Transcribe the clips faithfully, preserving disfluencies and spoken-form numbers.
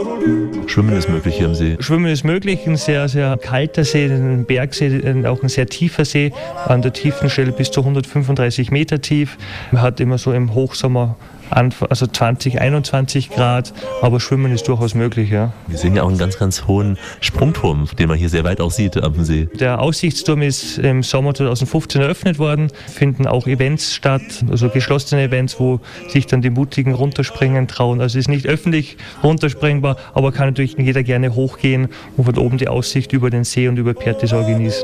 Schwimmen ist möglich hier im See? Schwimmen ist möglich, ein sehr, sehr kalter See, ein Bergsee, auch ein sehr tiefer See, an der tiefen Stelle bis zu hundertfünfunddreißig Meter tief. Man hat immer so im Hochsommer also zwanzig, einundzwanzig Grad, aber Schwimmen ist durchaus möglich, ja. Wir sehen ja auch einen ganz, ganz hohen Sprungturm, den man hier sehr weit auch sieht am See. Der Aussichtsturm ist im Sommer zweitausendfünfzehn eröffnet worden, finden auch Events statt, also geschlossene Events, wo sich dann die Mutigen runterspringen trauen. Also es ist nicht öffentlich runtersprengbar, aber kann natürlich jeder gerne hochgehen und von oben die Aussicht über den See und über Pertisau genießen.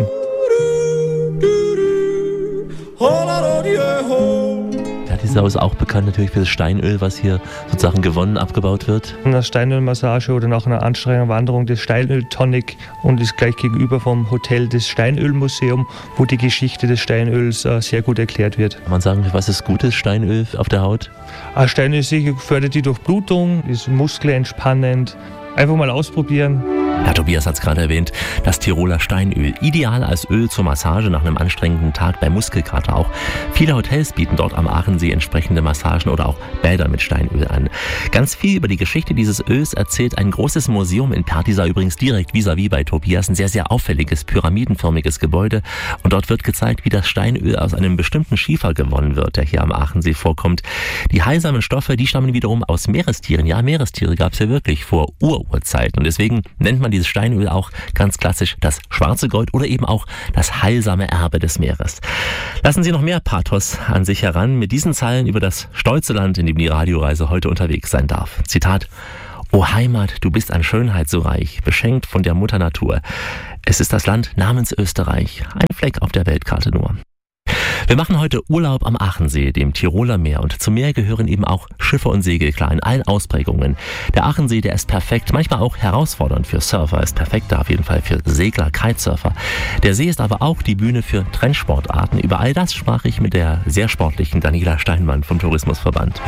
Pertisau ist auch bekannt natürlich für das Steinöl, was hier sozusagen gewonnen, abgebaut wird. Nach einer Steinölmassage oder nach einer anstrengenden Wanderung des Steinöltonic und ist gleich gegenüber vom Hotel das Steinölmuseum, wo die Geschichte des Steinöls äh, sehr gut erklärt wird. Kann man sagen, was ist gutes Steinöl auf der Haut? Ah, Steinöl sicher fördert die Durchblutung, ist muskelentspannend. Einfach mal ausprobieren. Ja, Tobias hat es gerade erwähnt, das Tiroler Steinöl. Ideal als Öl zur Massage nach einem anstrengenden Tag bei Muskelkater auch. Viele Hotels bieten dort am Aachensee entsprechende Massagen oder auch Bäder mit Steinöl an. Ganz viel über die Geschichte dieses Öls erzählt ein großes Museum in Pertisau, übrigens direkt vis-à-vis bei Tobias. Ein sehr, sehr auffälliges, pyramidenförmiges Gebäude. Und dort wird gezeigt, wie das Steinöl aus einem bestimmten Schiefer gewonnen wird, der hier am Aachensee vorkommt. Die heilsamen Stoffe, die stammen wiederum aus Meerestieren. Ja, Meerestiere gab es ja wirklich vor Ururzeiten. Und deswegen nennt man dieses Steinöl auch ganz klassisch das schwarze Gold oder eben auch das heilsame Erbe des Meeres. Lassen Sie noch mehr Pathos an sich heran mit diesen Zeilen über das stolze Land, in dem die Radioreise heute unterwegs sein darf. Zitat: O Heimat, du bist an Schönheit so reich, beschenkt von der Mutter Natur. Es ist das Land namens Österreich, ein Fleck auf der Weltkarte nur. Wir machen heute Urlaub am Aachensee, dem Tiroler Meer. Und zum Meer gehören eben auch Schiffe und Segel, in allen Ausprägungen. Der Aachensee, der ist perfekt, manchmal auch herausfordernd für Surfer, ist perfekt da auf jeden Fall für Segler, Kitesurfer. Der See ist aber auch die Bühne für Trendsportarten. Über all das sprach ich mit der sehr sportlichen Daniela Steinmann vom Tourismusverband.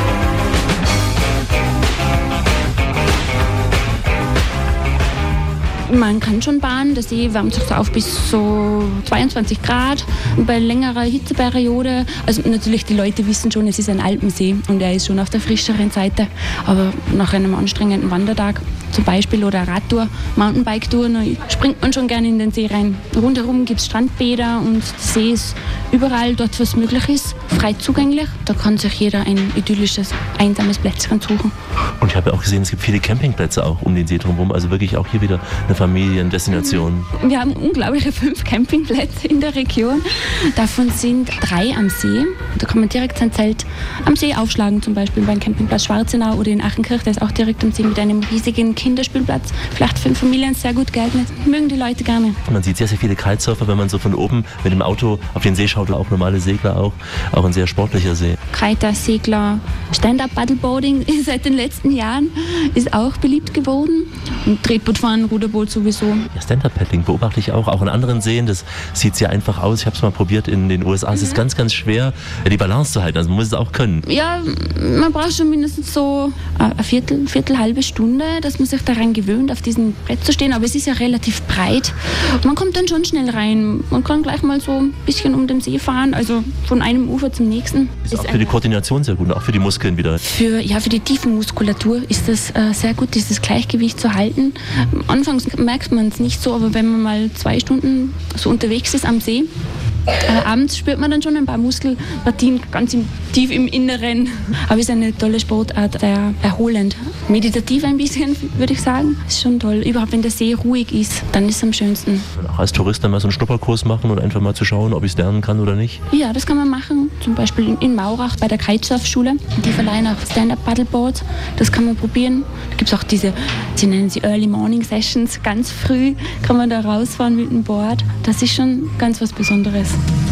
Man kann schon baden, der See wärmt sich so auf bis so zweiundzwanzig Grad bei längerer Hitzeperiode. Also natürlich, die Leute wissen schon, es ist ein Alpensee und er ist schon auf der frischeren Seite. Aber nach einem anstrengenden Wandertag zum Beispiel oder Radtour, Mountainbike-Tour, springt man schon gerne in den See rein. Rundherum gibt es Strandbäder und der See ist überall dort, was möglich ist, frei zugänglich. Da kann sich jeder ein idyllisches, einsames Plätzchen suchen. Und ich habe ja auch gesehen, es gibt viele Campingplätze auch um den See drumherum, also wirklich auch hier wieder eine Familiendestination. Wir haben unglaubliche fünf Campingplätze in der Region. Davon sind drei am See. Da kann man direkt sein Zelt am See aufschlagen, zum Beispiel beim Campingplatz Schwarzenau oder in Achenkirch, der ist auch direkt am See mit einem riesigen Kinderspielplatz. Vielleicht für Familien sehr gut geeignet. Mögen die Leute gerne. Man sieht sehr, sehr viele Kitesurfer, wenn man so von oben mit dem Auto auf den See schaut, oder auch normale Segler auch. Auch ein sehr sportlicher See. Kiter, Segler, Stand-Up-Paddleboarding seit den letzten Jahren ist auch beliebt geworden. Und Tretbootfahren, Ruderboot sowieso. Ja, Stand-Up-Paddling beobachte ich auch, auch in anderen Seen. Das sieht sehr einfach aus. Ich habe es mal probiert in den U S A. Es ist ganz, ganz schwer, die Balance zu halten. Also man muss es auch können. Ja, man braucht schon mindestens so eine Viertel, Viertel, halbe Stunde, dass man sich daran gewöhnt, auf diesem Brett zu stehen. Aber es ist ja relativ breit. Man kommt dann schon schnell rein. Man kann gleich mal so ein bisschen um den See fahren, also von einem Ufer zum nächsten. Ist, ist auch für die Koordination sehr gut und auch für die Muskeln wieder. Für, ja, für die Tiefenmuskulatur ist das äh, sehr gut, dieses Gleichgewicht zu halten. Anfangs merkt man es nicht so, aber wenn man mal zwei Stunden so unterwegs ist am See, Äh, abends spürt man dann schon ein paar Muskelpartien ganz im, tief im Inneren. Aber es ist eine tolle Sportart, sehr erholend. Meditativ ein bisschen, würde ich sagen. Ist schon toll. Überhaupt, wenn der See ruhig ist, dann ist es am schönsten. Auch als Tourist dann mal so einen Schnupperkurs machen und einfach mal zu schauen, ob ich es lernen kann oder nicht? Ja, das kann man machen. Zum Beispiel in Maurach bei der Kitesurf-Schule. Die verleihen auch Stand-Up-Paddleboards. Das kann man probieren. Da gibt es auch diese, sie nennen sie Early Morning Sessions. Ganz früh kann man da rausfahren mit dem Board. Das ist schon ganz was Besonderes.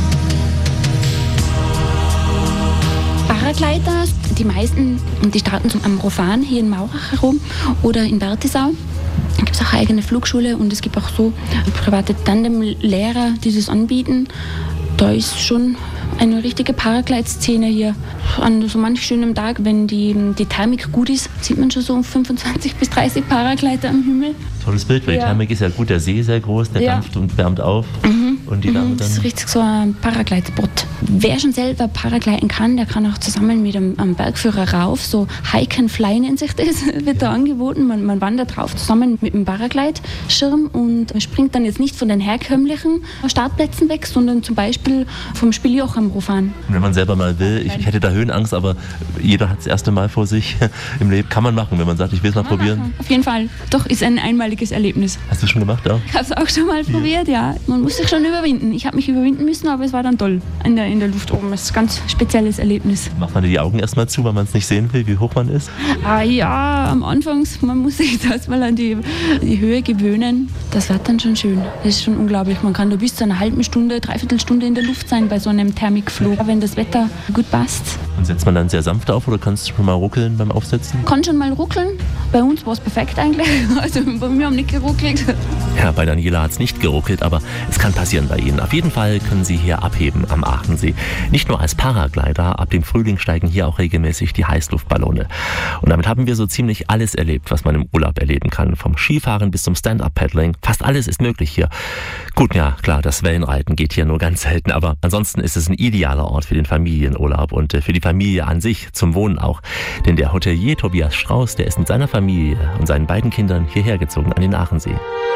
Paragleiter, die meisten, die starten zum am Rofan hier in Maurach herum oder in Bertisau. Da gibt es auch eine eigene Flugschule und es gibt auch so private Tandemlehrer, die das anbieten. Da ist schon eine richtige Paraglide-Szene hier. An so manch schönem Tag, wenn die, die Thermik gut ist, sieht man schon so fünfundzwanzig bis dreißig Paraglider am Himmel. Tolles Bild, weil ja. Die Thermik ist ja gut, der See ist sehr groß, der ja. dampft und wärmt auf. Mhm. Und die mhm, das ist richtig so ein Paraglidebot. Wer schon selber Paragliden kann, der kann auch zusammen mit einem, einem Bergführer rauf. So Hike and Fly nennt sich das, wird da angeboten. Man, man wandert drauf zusammen mit einem Paraglide-Schirm und springt dann jetzt nicht von den herkömmlichen Startplätzen weg, sondern zum Beispiel vom Spieljoch am Rufan. Wenn man selber mal will, ich, ich hätte da Höhenangst, aber jeder hat das erste Mal vor sich im Leben. Kann man machen, wenn man sagt, ich will es mal probieren. Machen. Auf jeden Fall. Doch, ist ein einmaliges Erlebnis. Hast du es schon gemacht, ja? Ich habe es auch schon mal ja. probiert, ja. Man muss sich schon überwinden. Ich habe mich überwinden müssen, aber es war dann toll in der, in der Luft oben. Das ist ein ganz spezielles Erlebnis. Macht man die Augen erstmal zu, weil man es nicht sehen will, wie hoch man ist? Ah, ja, am Anfang, man muss sich das mal an die, die Höhe gewöhnen. Das wird dann schon schön. Das ist schon unglaublich. Man kann da bis zu einer halben Stunde, dreiviertel Stunde in der Luft sein bei so einem Thermikflug, wenn das Wetter gut passt. Und setzt man dann sehr sanft auf oder kannst du schon mal ruckeln beim Aufsetzen? Kann schon mal ruckeln. Bei uns war es perfekt eigentlich. Also bei mir haben nicht geruckelt. Ja, bei Daniela hat es nicht geruckelt, aber es kann passieren bei Ihnen. Auf jeden Fall können Sie hier abheben am Aachensee. Nicht nur als Paraglider, ab dem Frühling steigen hier auch regelmäßig die Heißluftballone. Und damit haben wir so ziemlich alles erlebt, was man im Urlaub erleben kann. Vom Skifahren bis zum Stand-Up-Paddling. Fast alles ist möglich hier. Gut, ja, klar, das Wellenreiten geht hier nur ganz selten, aber ansonsten ist es ein idealer Ort für den Familienurlaub und für die Familie an sich, zum Wohnen auch. Denn der Hotelier Tobias Strauß, der ist mit seiner Familie und seinen beiden Kindern hierher gezogen an den Aachensee.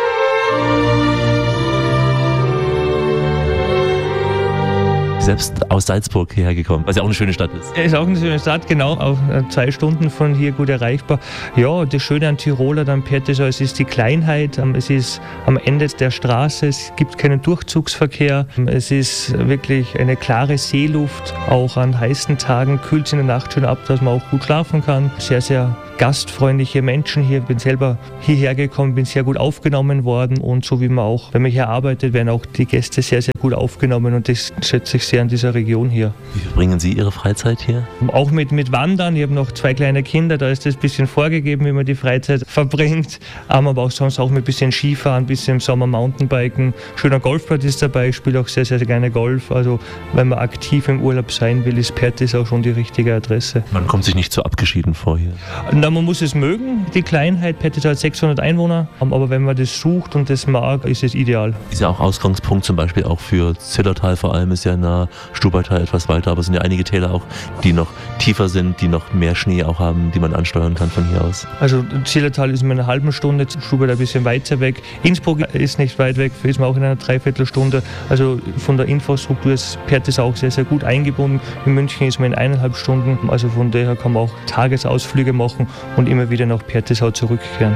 Selbst aus Salzburg hierher gekommen, was ja auch eine schöne Stadt ist. Es ist auch eine schöne Stadt, genau, auch zwei Stunden von hier gut erreichbar. Ja, das Schöne an Tirol oder an Pirtisau, es ist die Kleinheit, es ist am Ende der Straße, es gibt keinen Durchzugsverkehr, es ist wirklich eine klare Seeluft, auch an heißen Tagen kühlt es in der Nacht schön ab, dass man auch gut schlafen kann. Sehr, sehr gastfreundliche Menschen hier. Ich bin selber hierher gekommen, bin sehr gut aufgenommen worden und so wie man auch, wenn man hier arbeitet, werden auch die Gäste sehr, sehr gut aufgenommen und das schätze ich sehr an dieser Region hier. Wie verbringen Sie Ihre Freizeit hier? Auch mit, mit Wandern. Ich habe noch zwei kleine Kinder, da ist das ein bisschen vorgegeben, wie man die Freizeit verbringt. Aber auch sonst auch mit ein bisschen Skifahren, ein bisschen im Sommer Mountainbiken. Schöner Golfplatz ist dabei, ich spiele auch sehr, sehr gerne Golf. Also wenn man aktiv im Urlaub sein will, ist Pirtisau auch schon die richtige Adresse. Man kommt sich nicht so abgeschieden vor hier? Na, man muss es mögen, die Kleinheit. Pirtisau hat sechshundert Einwohner, aber wenn man das sucht und das mag, ist es ideal. Ist ja auch Ausgangspunkt zum Beispiel auch für Zillertal vor allem, ist ja nah, Stubaital etwas weiter, aber es sind ja einige Täler auch, die noch tiefer sind, die noch mehr Schnee auch haben, die man ansteuern kann von hier aus. Also Zillertal ist in einer halben Stunde, Stubaital ein bisschen weiter weg. Innsbruck ist nicht weit weg, ist man auch in einer Dreiviertelstunde. Also von der Infrastruktur ist Pirtisau auch sehr, sehr gut eingebunden. In München ist man in eineinhalb Stunden, also von daher kann man auch Tagesausflüge machen und immer wieder nach Pirtisau zurückkehren.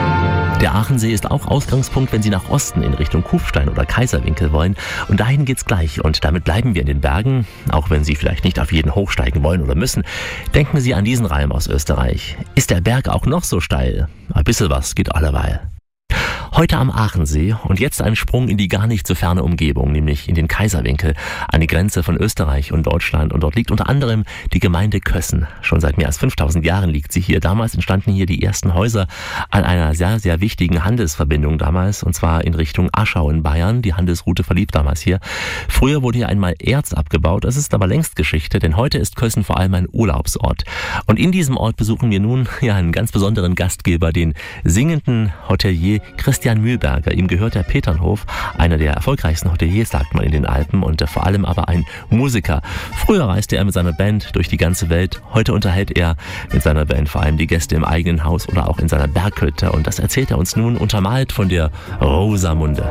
Der Aachensee ist auch Ausgangspunkt, wenn Sie nach Osten in Richtung Kufstein oder Kaiserwinkel wollen. Und dahin geht's gleich. Und damit bleiben wir in den Bergen. Auch wenn Sie vielleicht nicht auf jeden hochsteigen wollen oder müssen. Denken Sie an diesen Reim aus Österreich. Ist der Berg auch noch so steil? Ein bisschen was geht alleweil. Heute am Aachensee und jetzt ein Sprung in die gar nicht so ferne Umgebung, nämlich in den Kaiserwinkel, an die Grenze von Österreich und Deutschland. Und dort liegt unter anderem die Gemeinde Kössen. Schon seit mehr als fünftausend Jahren liegt sie hier. Damals entstanden hier die ersten Häuser an einer sehr, sehr wichtigen Handelsverbindung damals, und zwar in Richtung Aschau in Bayern. Die Handelsroute verlief damals hier. Früher wurde hier einmal Erz abgebaut, das ist aber längst Geschichte, denn heute ist Kössen vor allem ein Urlaubsort. Und in diesem Ort besuchen wir nun ja einen ganz besonderen Gastgeber, den singenden Hotelier Christian Mühlberger. Ihm gehört der Peternhof, einer der erfolgreichsten Hoteliers, sagt man, in den Alpen und vor allem aber ein Musiker. Früher reiste er mit seiner Band durch die ganze Welt. Heute unterhält er mit seiner Band vor allem die Gäste im eigenen Haus oder auch in seiner Berghütte. Und das erzählt er uns nun untermalt von der Rosamunde.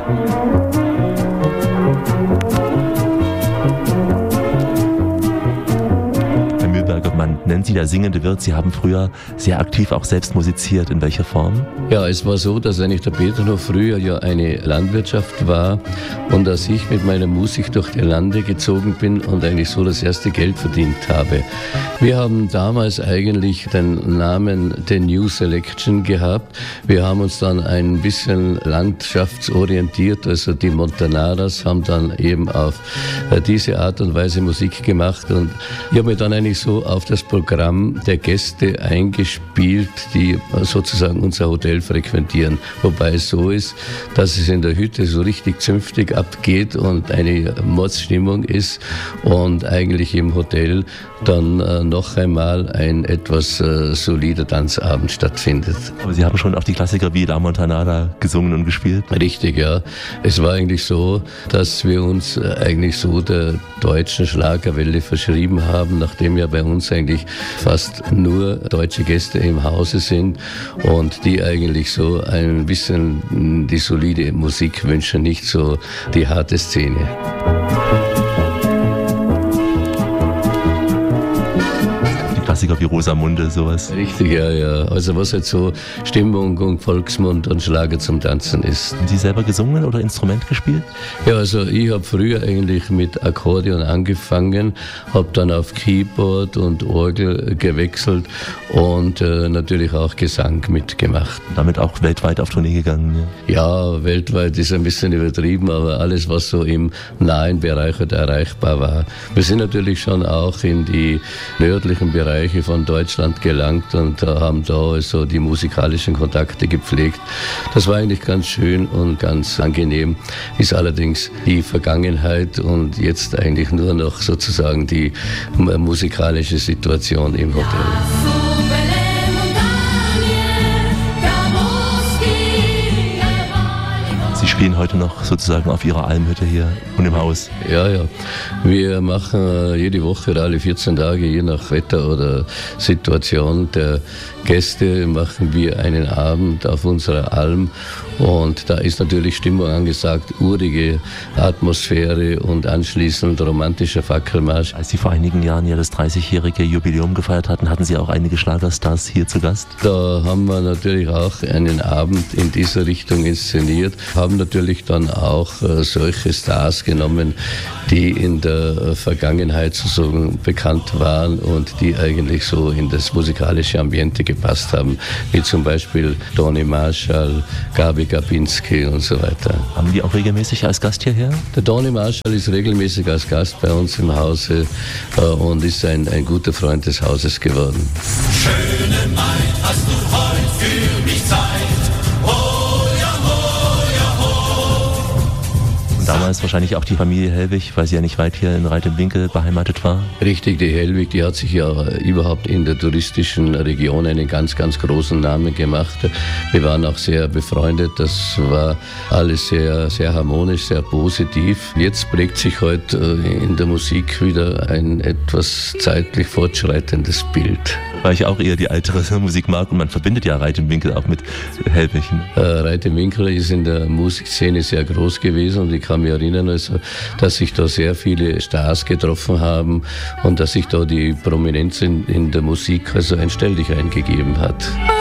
Man nennt sie der singende Wirt. Sie haben früher sehr aktiv auch selbst musiziert. In welcher Form? Ja, es war so, dass eigentlich der Peternhof früher ja eine Landwirtschaft war und dass ich mit meiner Musik durch die Lande gezogen bin und eigentlich so das erste Geld verdient habe. Wir haben damals eigentlich den Namen The New Selection gehabt. Wir haben uns dann ein bisschen landschaftsorientiert, also die Montanaras haben dann eben auf diese Art und Weise Musik gemacht und ich habe mich dann eigentlich so auf auf das Programm der Gäste eingespielt, die sozusagen unser Hotel frequentieren. Wobei es so ist, dass es in der Hütte so richtig zünftig abgeht und eine Mordsstimmung ist und eigentlich im Hotel dann äh, noch einmal ein etwas äh, solider Tanzabend stattfindet. Aber Sie haben schon auch die Klassiker wie La Montanada gesungen und gespielt? Richtig, ja. Es war eigentlich so, dass wir uns äh, eigentlich so der deutschen Schlagerwelle verschrieben haben, nachdem ja bei uns eigentlich fast nur deutsche Gäste im Hause sind und die eigentlich so ein bisschen die solide Musik wünschen, nicht so die harte Szene. Klassiker wie Rosamunde, sowas. Richtig, ja, ja. Also was halt so Stimmung und Volksmund und Schlager zum Tanzen ist. Haben Sie selber gesungen oder Instrument gespielt? Ja, also ich habe früher eigentlich mit Akkordeon angefangen, habe dann auf Keyboard und Orgel gewechselt und äh, natürlich auch Gesang mitgemacht. Damit auch weltweit auf Tournee gegangen? Ja, ja, weltweit ist ein bisschen übertrieben, aber alles, was so im nahen Bereich erreichbar war. Wir sind natürlich schon auch in die nördlichen Bereiche von Deutschland gelangt und haben da also die musikalischen Kontakte gepflegt. Das war eigentlich ganz schön und ganz angenehm, ist allerdings die Vergangenheit und jetzt eigentlich nur noch sozusagen die musikalische Situation im Hotel. Sie spielen heute noch sozusagen auf Ihrer Almhütte hier und im Haus? Ja, ja. Wir machen jede Woche oder alle vierzehn Tage, je nach Wetter oder Situation der Gäste, machen wir einen Abend auf unserer Alm. Und da ist natürlich Stimmung angesagt, urige Atmosphäre und anschließend romantischer Fackelmarsch. Als Sie vor einigen Jahren ja das dreißigjährige Jubiläum gefeiert hatten, hatten Sie auch einige Schlagerstars hier zu Gast? Da haben wir natürlich auch einen Abend in dieser Richtung inszeniert, haben natürlich dann auch äh, solche Stars genommen, die in der Vergangenheit sozusagen bekannt waren und die eigentlich so in das musikalische Ambiente gepasst haben, wie zum Beispiel Toni Marshall, Gabi Gabinski und so weiter. Haben die auch regelmäßig als Gast hierher? Der Toni Marshall ist regelmäßig als Gast bei uns im Hause äh, und ist ein, ein guter Freund des Hauses geworden. Schöne Maid, hast du heute für mich Zeit? Oh ja, oh ja, oh. Und damals wahrscheinlich auch die Familie Hellwig, weil sie ja nicht weit hier in Reit im Winkl beheimatet war? Richtig, die Hellwig, die hat sich ja überhaupt in der touristischen Region einen ganz, ganz großen Namen gemacht. Wir waren auch sehr befreundet, das war alles sehr, sehr harmonisch, sehr positiv. Jetzt prägt sich heute in der Musik wieder ein etwas zeitlich fortschreitendes Bild. Weil ich auch eher die ältere Musik mag und man verbindet ja Reit im Winkl auch mit Hellwig. Ne? Äh, Reit im Winkl ist in der Musikszene sehr groß gewesen und ich kann mich erinnern, also, dass sich da sehr viele Stars getroffen haben und dass sich da die Prominenz in, in der Musik also ein Stelldichein gegeben hat.